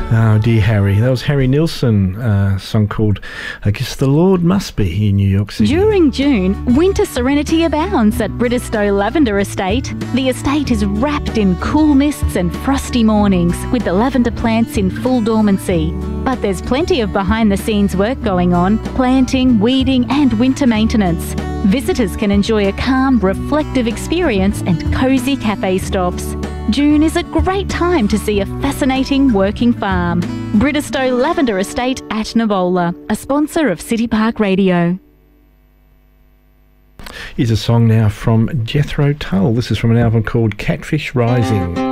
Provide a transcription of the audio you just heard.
Oh, dear Harry. That was Harry Nilsson, a song called I Guess the Lord Must Be in New York City. During June, winter serenity abounds at Bridestow Lavender Estate. The estate is wrapped in cool mists and frosty mornings, with the lavender plants in full dormancy. But there's plenty of behind-the-scenes work going on, planting, weeding and winter maintenance. Visitors can enjoy a calm, reflective experience and cosy cafe stops. June is a great time to see a fascinating working farm. Bridestow Lavender Estate at Navola, a sponsor of City Park Radio. Here's a song now from Jethro Tull. This is from an album called Catfish Rising.